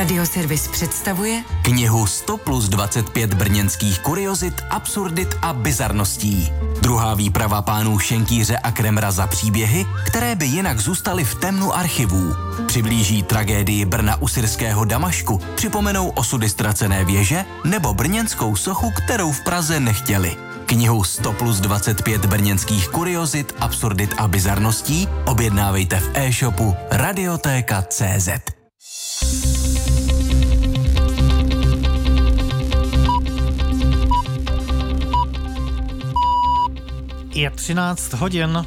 Radioservis představuje knihu 100 plus 25 brněnských kuriozit, absurdit a bizarností. Druhá výprava pánů Šenkýře a Kremra za příběhy, které by jinak zůstaly v temnu archivů. Přiblíží tragédii Brna u syrského Damašku, připomenou osudy ztracené věže nebo brněnskou sochu, kterou v Praze nechtěli. Knihu 100 plus 25 brněnských kuriozit, absurdit a bizarností objednávejte v e-shopu Radiotéka.cz. Je 13 hodin.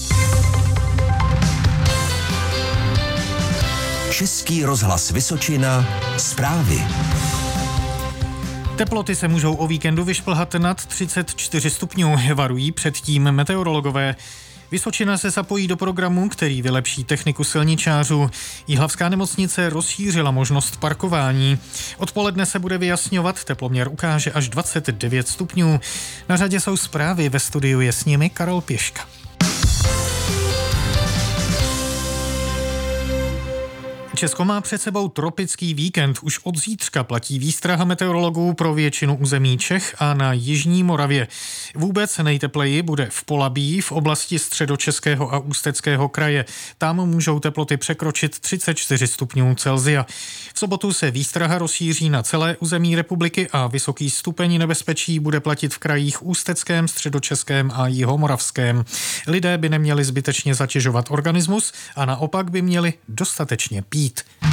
Český rozhlas Vysočina, zprávy. Teploty se můžou o víkendu vyšplhat nad 34 stupňů, varují předtím meteorologové. Vysočina se zapojí do programu, který vylepší techniku silničářů. Jihlavská nemocnice rozšířila možnost parkování. Odpoledne se bude vyjasňovat, teploměr ukáže až 29 stupňů. Na řadě jsou zprávy, ve studiu je s nimi Karol Pěška. Česko má před sebou tropický víkend. Už od zítřka platí výstraha meteorologů pro většinu území Čech a na jižní Moravě. Vůbec nejtepleji bude v Polabí v oblasti Středočeského a Ústeckého kraje. Tam můžou teploty překročit 34 stupňů Celsia. V sobotu se výstraha rozšíří na celé území republiky a vysoký stupeň nebezpečí bude platit v krajích Ústeckém, Středočeském a Jihomoravském. Lidé by neměli zbytečně zatěžovat organismus a naopak by měli dostatečně pít.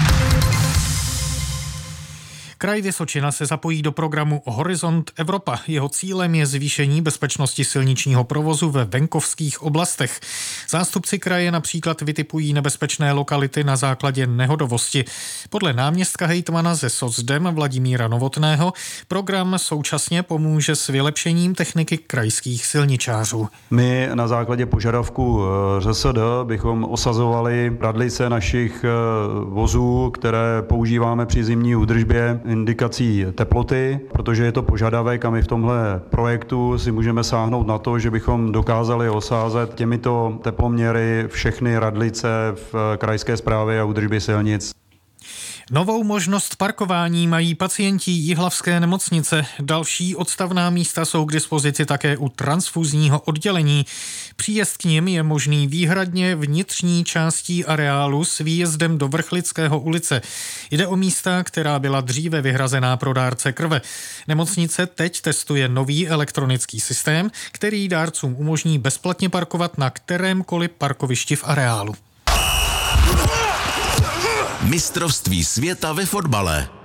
Kraj Vysočina se zapojí do programu Horizont Evropa. Jeho cílem je zvýšení bezpečnosti silničního provozu ve venkovských oblastech. Zástupci kraje například vytipují nebezpečné lokality na základě nehodovosti. Podle náměstka hejtmana ze SOCDEM Vladimíra Novotného program současně pomůže s vylepšením techniky krajských silničářů. My na základě požadavku ŘSD bychom osazovali radlice našich vozů, které používáme při zimní údržbě, indikací teploty, protože je to požadavek a my v tomhle projektu si můžeme sáhnout na to, že bychom dokázali osázet těmito teploměry všechny radlice v krajské správě a údržbě silnic. Novou možnost parkování mají pacienti Jihlavské nemocnice. Další odstavná místa jsou k dispozici také u transfuzního oddělení. Příjezd k nim je možný výhradně vnitřní částí areálu s výjezdem do Vrchlického ulice. Jde o místa, která byla dříve vyhrazená pro dárce krve. Nemocnice teď testuje nový elektronický systém, který dárcům umožní bezplatně parkovat na kterémkoliv parkovišti v areálu. Mistrovství světa ve fotbale.